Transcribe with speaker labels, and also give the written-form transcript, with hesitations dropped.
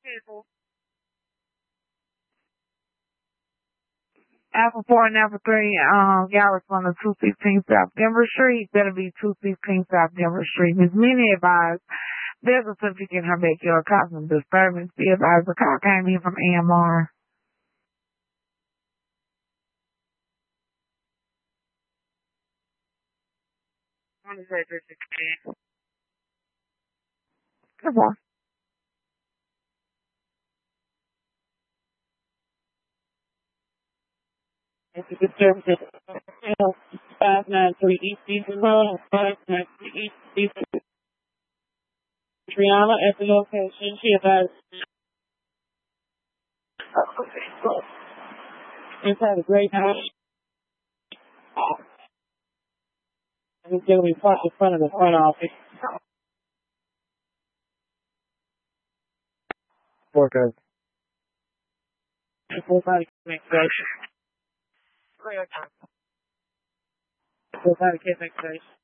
Speaker 1: People. Apple 4 and Apple 3, y'all respond to 216 South Denver Street. Better be 216 South Denver Street. Ms. Minnie advised there's a subject in her backyard causing disturbance. Be advised the call came in from AMR. Come on. It's a disturbance at 593 East Eastern Road, 593 East Eastern. Triana at the location. She advised. It's had a great night. And it's going to be parked in front of the front office. Workers. Full-body communication. Full-body communication.